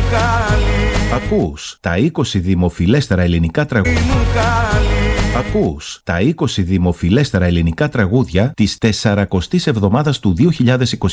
Ακούς τα 20 δημοφιλέστερα ελληνικά τραγούδια. Ακούς τα 20 δημοφιλέστερα ελληνικά τραγούδια της 40ης εβδομάδας του 2021.